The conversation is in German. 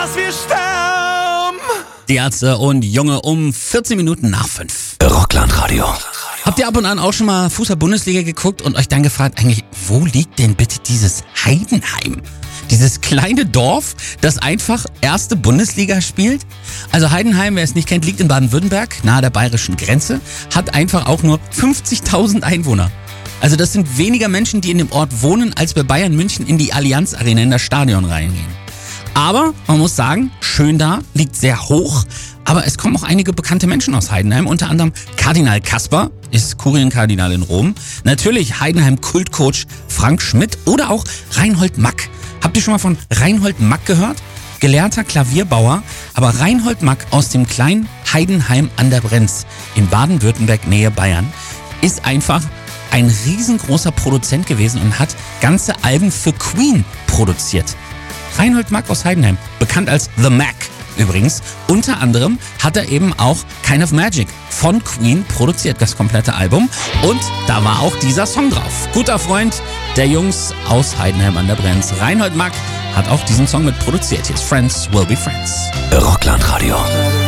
dass wir sterben. Die Ärzte und Junge um 14 Minuten nach 5. Rockland-Radio. Habt ihr ab und an auch schon mal Fußball-Bundesliga geguckt und euch dann gefragt, eigentlich, wo liegt denn bitte dieses Heidenheim? Dieses kleine Dorf, das einfach erste Bundesliga spielt? Also Heidenheim, wer es nicht kennt, liegt in Baden-Württemberg, nahe der bayerischen Grenze, hat einfach auch nur 50.000 Einwohner. Also das sind weniger Menschen, die in dem Ort wohnen, als bei Bayern München in die Allianz Arena in das Stadion reingehen. Aber man muss sagen, schön da, liegt sehr hoch, aber es kommen auch einige bekannte Menschen aus Heidenheim, unter anderem Kardinal Kasper, ist Kurienkardinal in Rom, natürlich Heidenheim-Kultcoach Frank Schmidt oder auch Reinhold Mack. Habt ihr schon mal von Reinhold Mack gehört? Gelernter Klavierbauer, aber Reinhold Mack aus dem kleinen Heidenheim an der Brenz in Baden-Württemberg, Nähe Bayern, ist einfach ein riesengroßer Produzent gewesen und hat ganze Alben für Queen produziert. Reinhold Mack aus Heidenheim, bekannt als The Mac übrigens. Unter anderem hat er eben auch Kind of Magic von Queen produziert, das komplette Album. Und da war auch dieser Song drauf. Guter Freund der Jungs aus Heidenheim an der Brenz. Reinhold Mack hat auch diesen Song mit produziert. Hier ist Friends Will Be Friends. Rockland-Radio.